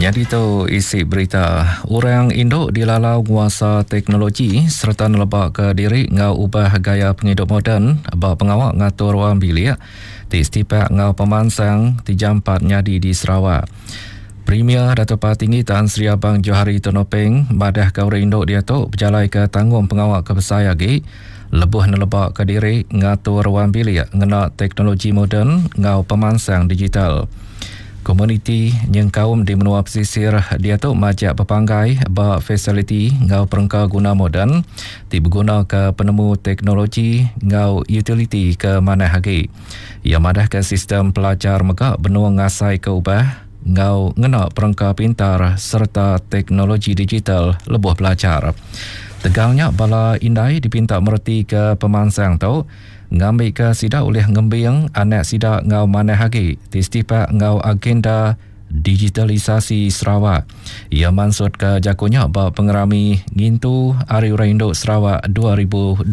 Jadi tu isi berita. Orang Indo dilalau kuasa teknologi serta nelebak ke diri ngau ubah gaya penghidup moden bak pengawak ngatur ruang bilik di setiap ngau pemansang 34 nyadi di Sarawak. Premier Dato' Patinggi Tan Sri Abang Johari Tonopeng madah ke orang Indo dia tu berjalai ke tanggung pengawak kebesar lagi lebuh nelebak ke diri ngatur ruang bilik ngena teknologi moden ngau pemansang digital. Komuniti yang kaum di menua pesisir dia tu majak berpanggai bak fasiliti ngau perengka guna moden berguna ke penemu teknologi ngau utility ke mana hagi. Ia madah ke sistem pelajar megak benua ngasai ke ubah ngau ngena perengka pintar serta teknologi digital lebuh pelajar. Tegalnya bala indai dipinta mereti ke pemansang tu ngambil ke sidak oleh ngembiang anak sidak ngau mana hagi tistipak ngau agenda digitalisasi Sarawak. Ia maksud ke jakunya bak pengerami ngintu Hari Orang Induk Sarawak 2026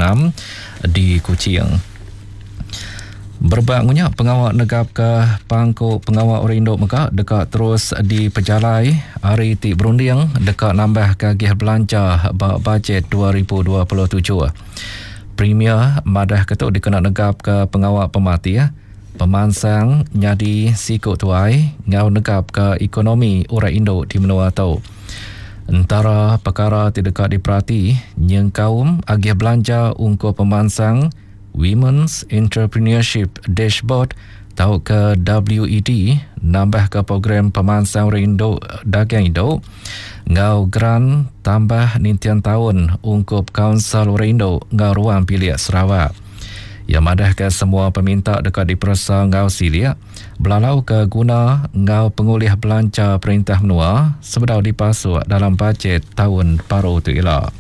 di Kuching. Berbangunnya pengawak negap ke pangkuk pengawak orang Induk megak dekat terus di pejalai hari ti berunding dekat nambah kagih belanja bak bajet 2027. Premier madah ketuk dikena negap ke pengawak pemati pemansang nyadi sikut tuai ngau negap ke ekonomi orang Indo di menua tau. Antara perkara tidak diperhati yang kaum agih belanja untuk pemansang Women's Entrepreneurship Dashboard tau ke WED nambah ke program pemansang orang Indo dagang Indo ngau grant tambah nintian tahun untuk Kaunsil orang Indo ngau ruang bilik Sarawak. Ia madah ke semua peminta dekat diperasa ngau silia belalau ke guna ngau pengulih belanja perintah menua sebedau dipasuk dalam bajet tahun baru tu ialah.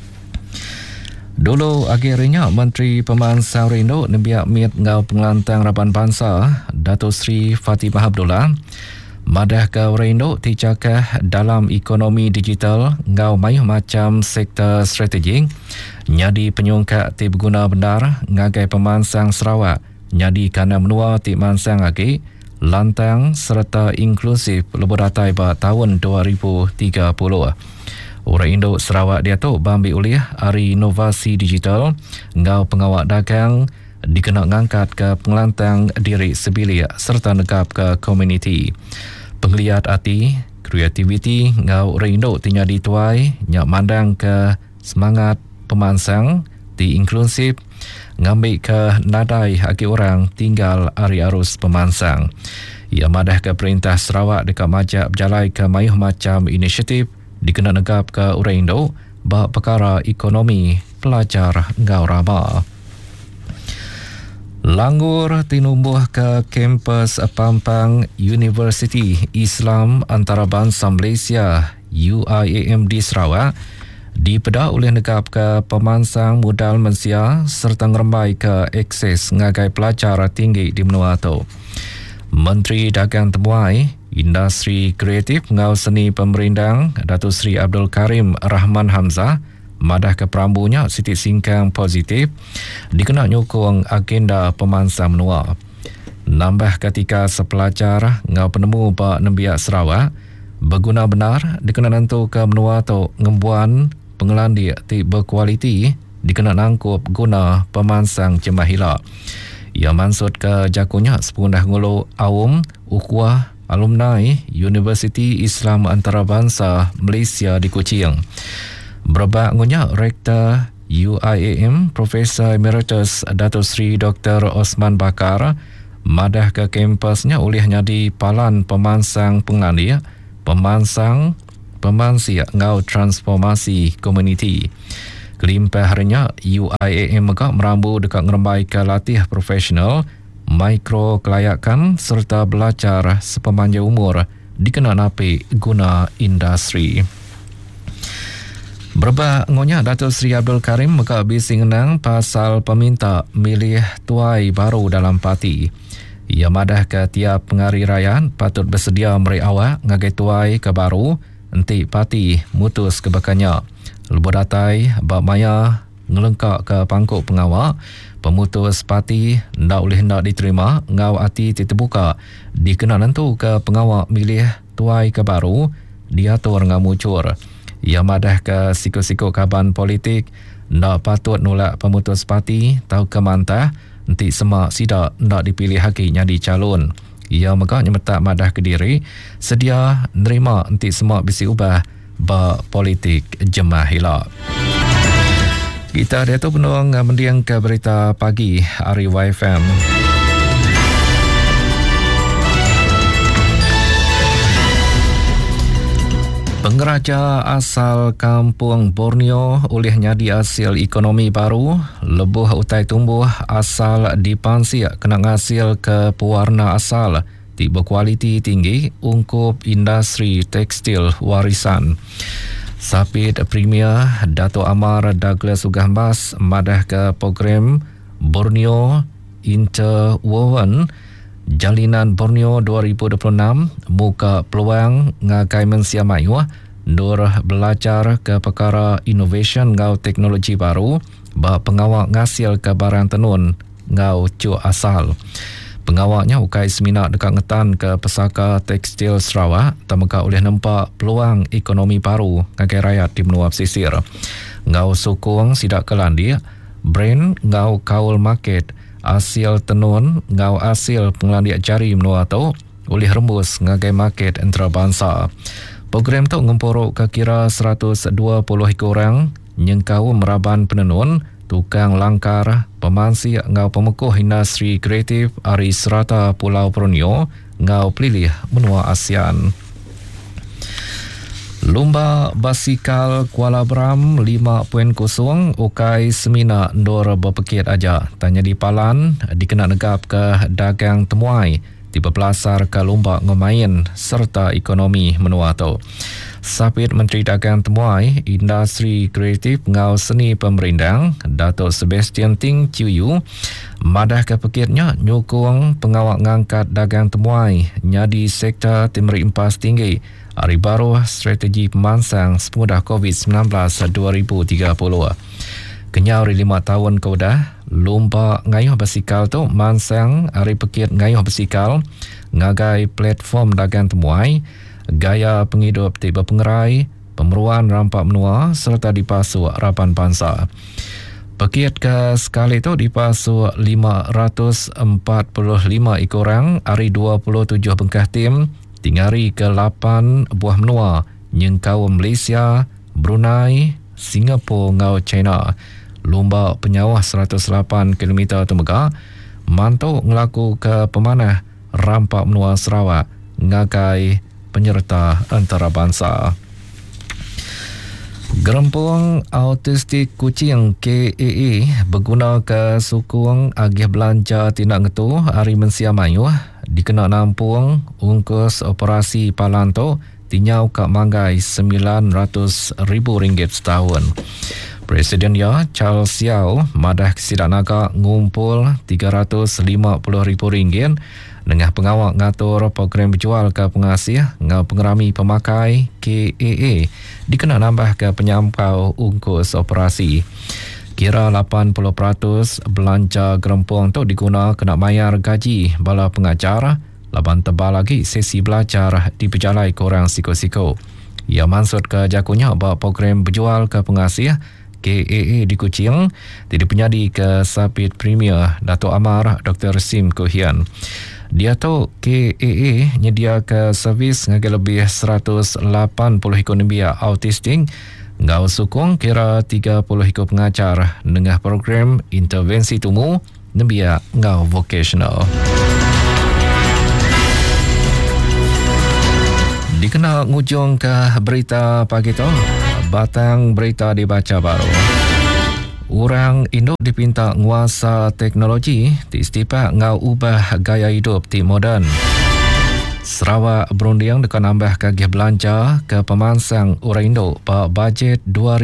Dulu akhirnya Menteri Pemansang Rindo nembiak mit ngau pengelantang Raban Bangsa Dato' Sri Fatimah Abdullah madah ke Rindo dicakah dalam ekonomi digital ngau mayuh macam sektor strategik nyadi penyungkat ti berguna benar ngagai pemansang Sarawak nyadi kana menua ti mansang lagi lantang serta inklusif lebih datai ba tahun 2030. Orang Indo Sarawak dia tu bambi oleh Hari Inovasi Digital ngau pengawak dagang dikena ngangkat ke pengelantang diri sebilik serta negap ke komuniti. Penglihat hati, kreativiti ngau orang Indo tinya dituai nyak mandang ke semangat pemansang di inklusif ngambil ke nadai haki orang tinggal hari arus pemansang. Ia madah ke perintah Sarawak dekat majak berjalai ke mayuh macam inisiatif dikena negap ke orang Indo bak perkara ekonomi pelajar ngau rama. Langgur tinumbuh ke kampus Pampang Universiti Islam Antarabangsa Malaysia UIAM di Sarawak dipeda oleh negap ke pemansang modal Malaysia serta ngerembai ke akses ngagai pelajar tinggi di menua tu. Menteri Dagang Temuai Industri Kreatif ngau seni pemerintang Datuk Seri Abdul Karim Rahman Hamzah madah ke perambunya Siti Singkang positif dikena nyokong agenda pemansang menua. Nambah ketika sepelajar ngau penemu bak nembiak Sarawak berguna benar dikena nantu ke menua tu ngembuan pengelandi ti berkualiti dikena nangkup guna pemansang jemahila. Ia maksud ke jakunya sepundah ngulu awum ukhuwah alumni Universiti Islam Antarabangsa Malaysia di Kuching. Berbangunnya Rektor UIAM Profesor Emeritus Datuk Seri Dr. Osman Bakar madah ke kampusnya oleh nyadi palan pemansang pengelandi pemansia ngau transformasi komuniti. Kelimpah harinya UIAM megak merambu dekat ngerembai ke latih profesional mikro kelayakan serta belajar sepemanjang umur dikena napi guna industri. Berbangunnya Datuk Seri Abdul Karim megak bising nang pasal peminta milih tuai baru dalam parti. Ia madah ke tiap pengari rayaan patut bersedia meri awak ngagai tuai ke baru enti parti mutus kebakannya. Lebuh datai bab maya ngelengkak ke pangkuk pengawak pemutus parti ndak boleh ndak diterima ngau hati terbuka dikena nentu ke pengawal milih tuai ke baru diatur ngau mucur. Ia madah ke siko-siko kaban politik ndak patut nolak pemutus parti tau ke mantah nanti semak sidak ndak dipilih haki jadi calon. Ia megahnya metak madah ke diri sedia nerima nanti semak bisi ubah ba politik jemaah hilak. Kita ada tu penuang mendiang ke berita pagi Ari YFM. Pengeraja asal kampung Borneo oleh nyadi hasil ekonomi baru, lebuh utai tumbuh asal dipansiak kena hasil ke pewarna asal di berkualiti tinggi ungkup industri tekstil warisan. Sapit Premier Dato' Amar Douglas Ugahbas madah ke program Borneo Interwoven Jalinan Borneo 2026 muka peluang ngakai mensia mayu nur belajar ke perkara innovation ngau teknologi baru ba pengawak ngasil ke barang tenun ngau cu asal. Pengawaknya ukai seminar dekat ngetan ke pesaka tekstil Sarawak tamaka oleh nampak peluang ekonomi baru ngakai rakyat di benua pesisir. Ngau sokong sidak kelandi brand ngau kaul market hasil tenun ngau hasil pengelandiak jari menua tu oleh rembus ngagai market antarabangsa. Program tu ngempuruk ke kira 120 orang nyengkau meraban penenun, tukang langkar, pemansi ngau pemekuh industri kreatif ari serata Pulau Borneo ngau pelilih benua ASEAN. Lumba basikal Kuala Bram 5.0 ukai semina ndor berpekit aja. Tanya di Palan dikena negap ke dagang temuai di berpelasar ke lumba ngemain serta ekonomi menua tu. Sapit Menteri Dagang Temuai Industri Kreatif ngau Seni Pemerindang Dato' Sebastian Ting Ciu madah ke pekitnya nyokong pengawak ngangkat dagang temuai nyadi sektor timur impas tinggi hari baru strategi pemansang semudah COVID-19 2030. Kenyau 5 tahun kemudah lomba ngayuh basikal tu mansang hari pekit ngayuh basikal ngagai platform dagang temuai gaya penghidup tiba pengerai pemeruan rampak menua serta dipasu harapan bangsa. Pekit ke sekali itu dipasu 545 ekorang hari 27 bengkah tim tingari ke 8 buah menua nyengkau Malaysia, Brunei, Singapura ngau China. Lomba penyawah 108 km temega mantau ngelaku ke pemanah rampak menua Sarawak ngagai penyerta antarabangsa. Gerempung autistik kucing KAA berguna ke sukung agih belanja tindak ngetu hari mensia mayu dikena nampung ungkus operasi palanto tinyau kak manggai RM900,000 setahun. Presiden ya Charles Yao madah kesidak naga ngumpul RM350,000 dengan pengawal ngatur program berjual ke pengasih ngau pengerami pemakai KAA dikena nambah ke penyampau ungkus operasi. Kira 80% belanja gerempung tu diguna kena bayar gaji bala pengajar, laban tebal lagi sesi belajar di pejalai korang siko-siko. Ia maksud ke jakunya bahawa program berjual ke pengasih KAA di Kuching tidak penyadi ke Sapit Premier Dato' Amar Dr. Sim Kuhian. Dia tu KAA nyedia ke servis ngagai lebih 180 ekor nembia autistik ngau sukung kira 30 ekor pengajar dengan program intervensi tumu nembia ngau vocational. Dikenal ngujung ke berita pagi tu, batang berita dibaca baru. Orang Indo dipinta nguasa teknologi di istipak ngau ubah gaya hidup di moden. Sarawak berunding dengan nambah kagih belanja ke pemansang orang Indo pada bajet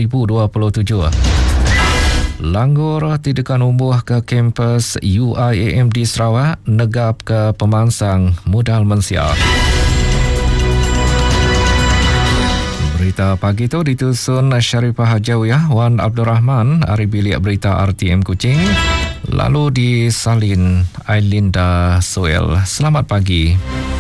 2027. Langgur tidak umbuh ke kampus UIAM di Sarawak negap ke pemansang modal mensia. Berita pagi itu ditusun Syarifah Hajawiyah Wan Abdul Rahman hari bilik berita RTM Kuching. Lalu disalin Ailinda Soel. Selamat pagi.